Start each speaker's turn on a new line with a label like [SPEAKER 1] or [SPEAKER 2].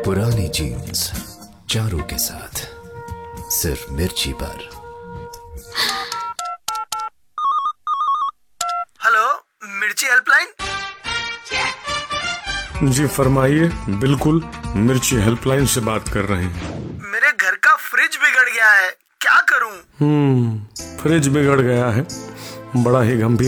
[SPEAKER 1] पुरानी जीन्स चारों के साथ सिर्फ मिर्ची पर।
[SPEAKER 2] हेलो, मिर्ची हेल्पलाइन।
[SPEAKER 3] जी फरमाइए। बिल्कुल, मिर्ची हेल्पलाइन से बात कर रहे हैं।
[SPEAKER 2] मेरे घर का फ्रिज बिगड़ गया है, क्या करूं?
[SPEAKER 3] फ्रिज बिगड़ गया है, बड़ा ही गंभीर